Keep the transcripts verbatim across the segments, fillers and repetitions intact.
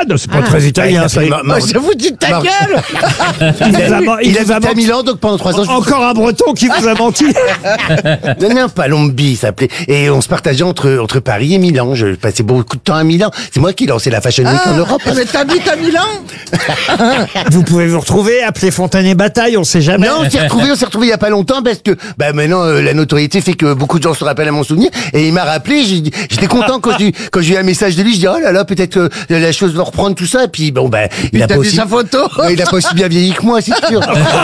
Ah, non, c'est pas très italien, ça. Je vous dis ta Marc. gueule. Il vous a, il Il vous a a menti. Milan, donc pendant trois ans, je Encore un breton qui vous a menti. Non, non, Palombi, ça s'appelait. Et on se partageait entre, entre Paris et Milan. Je passais beaucoup de temps à Milan. C'est moi qui lançais la Fashion Week en Europe. Mais t'habites à Milan? Vous pouvez vous retrouver, appeler Fontaine et Bataille, on sait jamais. Non, on s'est retrouvés, on s'est retrouvés il y a pas longtemps parce que, bah, maintenant, euh, la notoriété fait que beaucoup de gens se rappellent à mon souvenir. Et il m'a rappelé, j'ai dit- j'étais content quand j'ai, quand j'ai eu un message de lui, je dis, oh là là, peut-être que la chose va reprendre tout ça. Et puis, bon, bah, il Il a t'a pas vu aussi, sa photo? Ouais, il a pas aussi bien vieilli que moi, c'est sûr.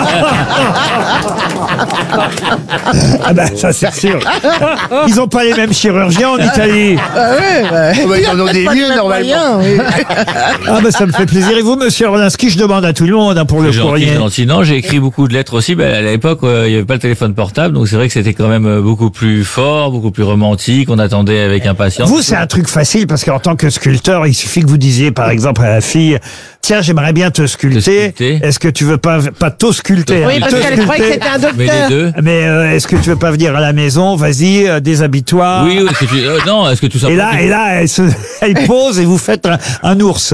Ah bah ça c'est sûr. Ils ont pas les mêmes chirurgiens en Italie. Ah ouais, bah. Oh, bah, ils en ont des Pas les mieux, mêmes normalement. moyens, oui. Ah bah ça me fait plaisir. Et vous, monsieur Orlinski, je demande à tout le monde hein, pour le C'est gentil, courrier. c'est gentil. Non, j'ai écrit beaucoup de lettres aussi. Ben, à l'époque, euh, il n'y avait pas le téléphone portable, donc c'est vrai que c'était quand même euh, beaucoup plus fort, beaucoup plus romantique. On attendait avec impatience. Vous, c'est un truc facile parce qu'en tant que sculpteur, il suffit que vous disiez par exemple à la fille, tiens, j'aimerais bien te sculpter. sculpter. Est-ce que tu veux pas pas t'au sculpter Oui, hein, parce te qu'elle croyait que sculpter. c'était un Mais les docteur. deux. Mais euh, est-ce que tu veux pas venir à la maison? Vas-y, euh, déshabille-toi. Oui, oui, est-ce que tu... euh, non, est-ce que tout ça... Et là, et là, elle, se, elle pose et vous faites un, un ours.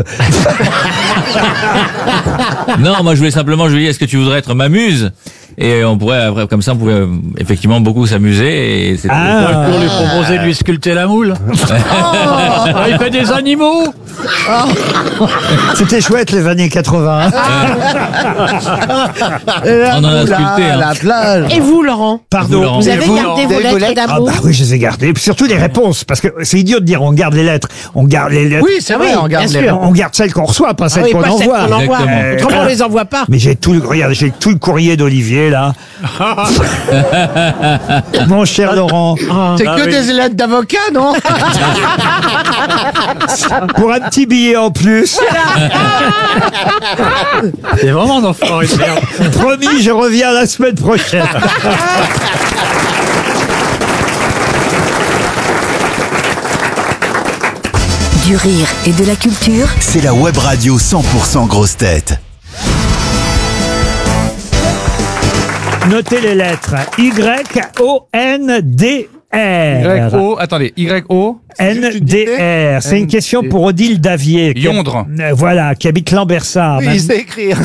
Non, moi je voulais simplement, je lui dis, est-ce que tu voudrais être ma muse? Et on pourrait, après, comme ça, on pouvait euh, effectivement beaucoup s'amuser. Et c'était Ah. Pour lui proposer de lui sculpter la moule. Ah, il fait des animaux. C'était chouette les années quatre-vingts. hein. Et la On en a moula, sculpté, hein. la plage. Et vous, Laurent? Pardon. Vous, Laurent. Vous avez vous, gardé vous vos avez vos lettres lettres Ah d'amour? bah oui, je les ai gardées. Et puis surtout les réponses, parce que c'est idiot de dire on garde les lettres. On garde les lettres. Oui, c'est vrai, oui, on garde bien les sûr. On garde celles qu'on reçoit, pas Ah celles oui, qu'on pas celles envoie. qu'on envoie. Exactement. Autrement, on les envoie pas. Mais j'ai tout le, regarde, j'ai tout le courrier d'Olivier, là. Mon cher Laurent, C'est Ah que oui. des lettres d'avocat, non? pour un petit billet en plus, C'est vraiment un enfoiré de merde. promis, je reviens la semaine prochaine. Du rire et de la culture. C'est la web radio cent pour cent grosse tête. Notez les lettres. Y O N D R. Y-O, attendez, Y-O. N D R. C'est une question pour Odile Davier. qui- Yondre. Euh, Voilà, qui habite Lambersart. Oui, il sait écrire.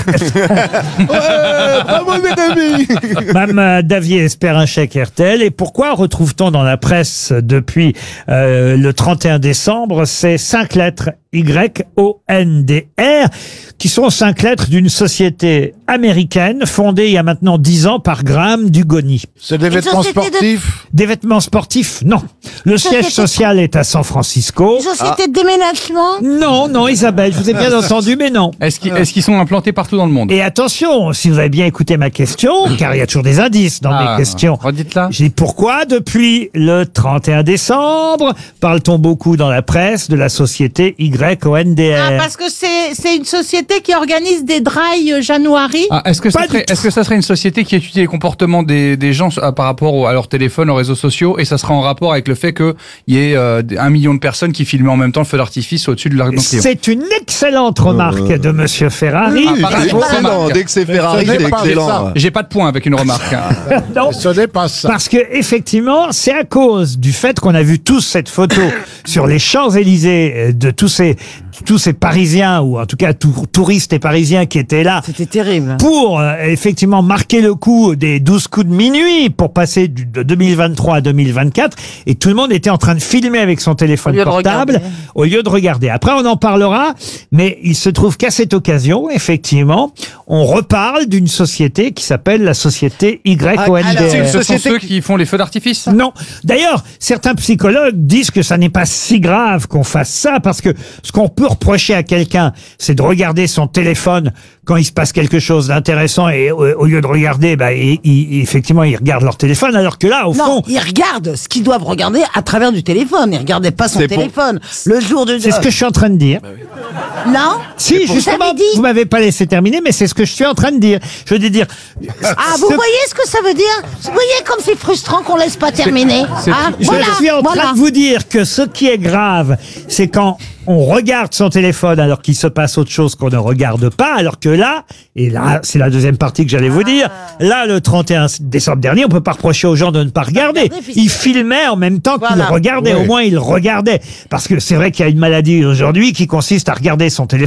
Ouais, pas mon ami. Mme euh, Davier espère un chèque R T L. Et pourquoi retrouve-t-on dans la presse depuis euh, le trente et un décembre ces cinq lettres Y O N D R qui sont cinq lettres d'une société américaine fondée il y a maintenant dix ans par Graham Dugoni. C'est des vêtements sportifs. Des vêtements sportifs? Non. Le siège Société- social est à San Francisco. Une société de déménagement? Non, non, Isabelle, je vous ai bien entendu, mais non. Est-ce qu'ils est-ce qu'ils sont implantés partout dans le monde? Et attention, si vous avez bien écouté ma question, car il y a toujours des indices dans Ah, mes questions. Redites-la. J'ai dit pourquoi, depuis le trente et un décembre, parle-t-on beaucoup dans la presse de la société Y O N D R? Ah, parce que c'est c'est une société qui organise des dry euh, January. Ah, est-ce que, ça Pas du serait, tout. est-ce que ça serait une société qui étudie les comportements des, des gens euh, par rapport au- à leur téléphone, aux réseaux sociaux, et ça serait en rapport avec le fait qu'il y ait euh, un million de personnes qui filmaient en même temps le feu d'artifice au-dessus de leur client? C'est une excellente remarque de Monsieur Ferrari. Ah, par C'est rapport- excellent. remarque. Dès que c'est Ferrari, Ce n'est c'est pas excellent. ça. J'ai pas de point avec une remarque. hein. Non, Ce n'est pas ça. parce que effectivement, c'est à cause du fait qu'on a vu tous cette photo sur les Champs-Élysées euh, de tous ces tous ces Parisiens ou en tout cas tou- touristes et Parisiens qui étaient là C'était terrible. pour euh, effectivement marquer le coup des douze coups de minuit pour passer du- de deux mille vingt-trois à deux mille vingt-quatre et tout le monde était en train de filmer avec son téléphone Au lieu de portable regarder. au lieu de regarder. Après on en parlera, mais il se trouve qu'à cette occasion, effectivement, on reparle d'une société qui s'appelle la société Y O N D R. C'est ce sont ceux qui font les feux d'artifice? Non. D'ailleurs, certains psychologues disent que ça n'est pas si grave qu'on fasse ça parce que ce qu'on peut reprocher à quelqu'un, c'est de regarder son téléphone quand il se passe quelque chose d'intéressant et au, au lieu de regarder, bah, il- il- effectivement, ils regardent leur téléphone alors que là, au Non, fond, ils regardent ce qu'ils doivent regarder à travers du téléphone. Ils regardaient pas son C'est pour- téléphone. Le jour de... c'est ce que je suis en train de dire. Non? Si, justement, avez dit. vous m'avez pas laissé terminer, mais c'est ce que je suis en train de dire. Je veux dire... Ah, vous ce- voyez ce que ça veut dire? Vous voyez comme c'est frustrant qu'on laisse pas terminer? c'est- Ah, Je voilà, suis en train voilà. de vous dire que ce qui est grave, c'est quand on regarde son téléphone alors qu'il se passe autre chose qu'on ne regarde pas, alors que là, et là, c'est la deuxième partie que j'allais vous dire, là, le trente et un décembre dernier, on peut pas reprocher aux gens de ne pas regarder. Regarder, puisque- Ils filmaient en même temps qu'ils Voilà. regardaient, au moins ils regardaient. Parce que c'est vrai qu'il y a une maladie aujourd'hui qui consiste à regarder son téléphone